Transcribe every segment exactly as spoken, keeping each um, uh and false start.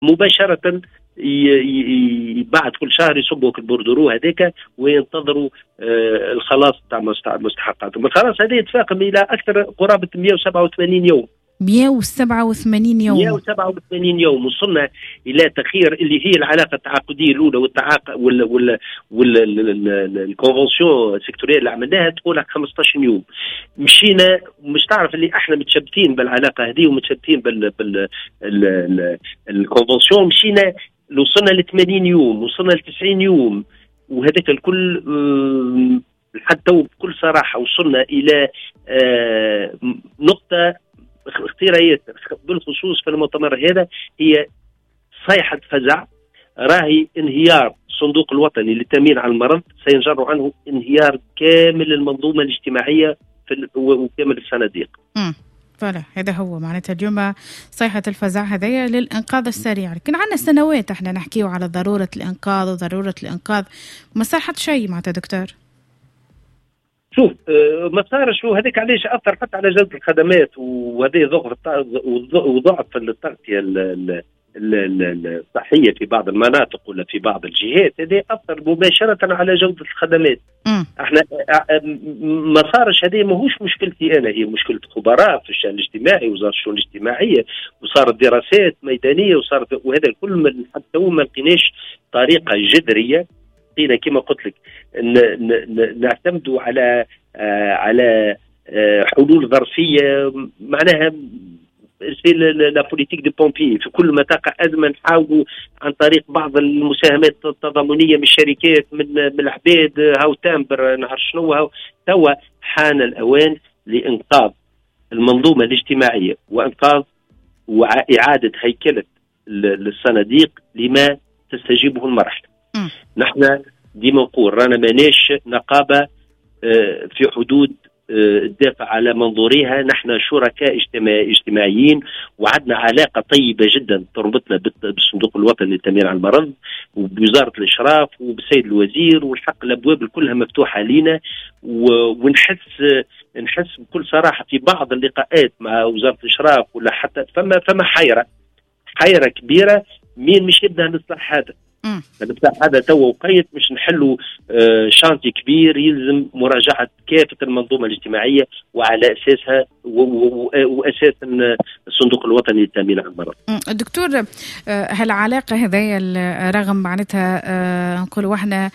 مباشرة بعد كل شهر يصبوا البوردرو هذاك وينتظروا آه الخلاص تاع مستحقاتهم. الخلاص هذا يتفاقم الى اكثر قرابه مئة وسبعة وثمانين يوم. مئة وسبعة وثمانين يوم مئة وسبعة وثمانين يوم وصلنا الى تخير اللي هي العلاقه التعاقديه الاولى والتعاق وال وال والكونفنسيون سيكتوريال اللي عملناها تقول خمسة عشر يوم. مشينا مش تعرف اللي احنا متشبتين بالعلاقه هذه ومتشبتين بال بال الكونفنسيون. مشينا وصلنا ل ثمانين يوم وصلنا ل تسعين يوم وهذاك الكل حتى بكل صراحه وصلنا الى نقطه اختياريات بالخصوص في المؤتمر هذا هي صيحة فزع. راهي انهيار الصندوق الوطني للتأمين على المرض سينجر عنه انهيار كامل المنظومة الاجتماعية في وكامل الصناديق. امم فلا هذا هو معناتها اليوم صيحة الفزع هذيا للإنقاذ السريع. لكن عندنا سنوات احنا نحكيه على ضرورة الإنقاذ وضرورة الإنقاذ وما صار حتى شيء معناتها دكتور. شوف ما صارش هذاك علاش اثر حتى على جوده الخدمات وهذا ضعف وضعف التغطيه الصحيه في بعض المناطق ولا في بعض الجهات. هذا اثر مباشره على جوده الخدمات. م. احنا ما صارش هذا ماهوش مشكلتي انا، هي مشكله خبراء في الشان الاجتماعي وزاره الشؤون الاجتماعيه وصارت دراسات ميدانيه وصارت وهذا الكل من حتى ما لقيناش طريقه جذريه. قينا كما قلت لك نعتمدوا على آه على آه حلول ظرفيه معناها في لا بوليتيك دي بومبي. في كل ما تقع ازمه نحاولوا عن طريق بعض المساهمات التضامنيه من الشركات من من العباد هاو تامبر نعرف شنو هاو. توا حان الاوان لانقاذ المنظومه الاجتماعيه وانقاذ واعاده هيكله الصناديق لما تستجيبه المرحله. نحن ديما نقول رانا ماناش نقابة في حدود الدافع على منظورها. نحن شركاء اجتماعيين وعدنا علاقة طيبة جدا تربطنا بالصندوق الوطني للتأمين على المرض وبوزارة الإشراف وبسيد الوزير والحق الأبواب كلها مفتوحة لنا. ونحس نحس بكل صراحة في بعض اللقاءات مع وزارة الإشراف ولا حتى فما فما حيرة حيرة كبيرة مين مش يبدأ الإصلاح هذا. بتاع هذا تو وقيت مش نحلوا آه شانتي كبير يلزم مراجعة كافة المنظومة الاجتماعية وعلى أساسها وأساس الصندوق الوطني للتأمين على المرض. دكتور هالعلاقة هذه رغم معناتها آه نقول واحنا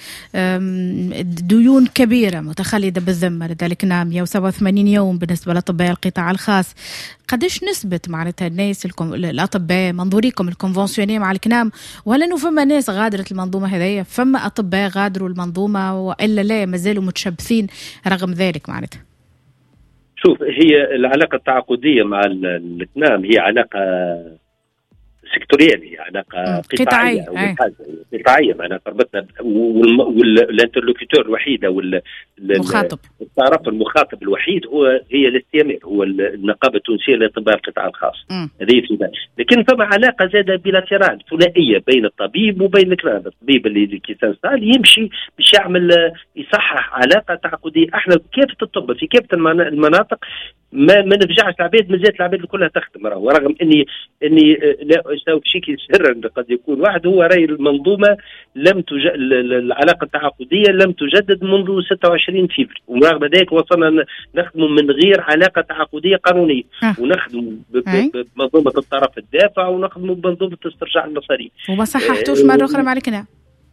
ديون كبيرة متخلدة بالذمة لذلك نعم مئة وسبعة وثمانين يوم بالنسبة لأطباء القطاع الخاص. قديش نسبة معناتها الناس الأطباء منظوريكم الكونفنسيونية مع الكنام وهل إنه فما ناس غادرت المنظومة هذية فما أطباء غادروا المنظومة وإلا لا مازالوا متشبثين رغم ذلك معناتها؟ شوف هي العلاقة التعاقدية مع الكنام هي علاقة سيكتوريال هي علاقة قطاعية قطاعية معناها ربطنا والانترلوكيتور الوحيدة والمخاطب الطرف المخاطب الوحيد هو هي الاستيمار هو النقابة التونسية لأطباء القطاع الخاص. هذه في لكن فما علاقة زادة بيلاترال ثنائية بين الطبيب وبين الكنام. الطبيب اللي كيسانستال يمشي باش يعمل يصحح علاقة تعاقدية. احنا كافة الطب في كافة المناطق ما ما نفجعش العباد مازالت العباد كلها تخدم راهو رغم اني اني لا شيء سرا قد يكون واحد هو راي المنظومه لم تج... العلاقه التعاقديه لم تجدد منذ ستة وعشرين فبراير ورغم ذلك وصلنا نخدم من غير علاقه تعاقديه قانونيه ونخدم بمنظومه الطرف الدافع ونخدم بمنظومه استرجاع المصاريف. وما صححتوش مره اخرى مع الكنام؟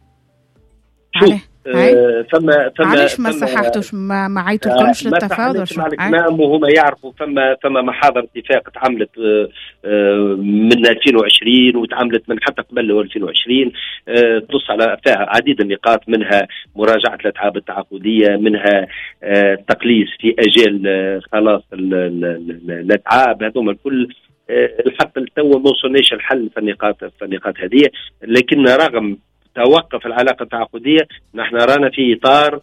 شوف آه فما فما علاش ما صححتوش ما ما عيطولكمش للتفاوض مع الكنام وهما يعرفوا فما فما محاضر اتفاق تعملت آه آه من ألفين وعشرين وتعملت من حتى قبل ألفين وعشرين آه تنص على فيها عديد النقاط منها مراجعه الاتعاب التعاقديه منها آه تقليص في اجال آه خلاص الاتعاب هذوما الكل آه الحق التو ما وصلناش الحل في النقاط في النقاط هذه. لكن رغم توقف العلاقة التعاقدية نحن رانا في إطار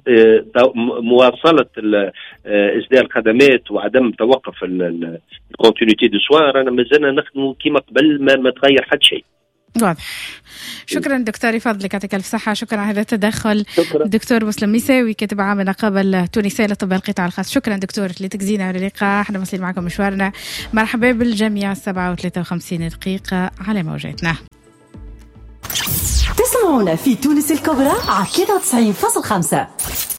مواصلة إسداء الخدمات وعدم توقف الكونتينيتي دو سوان. رانا مازلنا نخدموا كما قبل ما, ما تغير حد شيء. واضح. شكرا دكتور، يفضلك، يعطيك الف صحة. شكرا على هذا التدخل. شكرا. دكتور مسلم ميساوي، كاتب عام النقابة التونسية لطب القطاع الخاص. شكرا دكتور لتجزينا على اللقاء. احنا مواصلين معكم مشوارنا. مرحبا بالجميع. سبعة وثلاثة وخمسين دقيقة على موجاتنا. تسمعونا في تونس الكبرى على ثلاثة وتسعين فاصلة خمسة.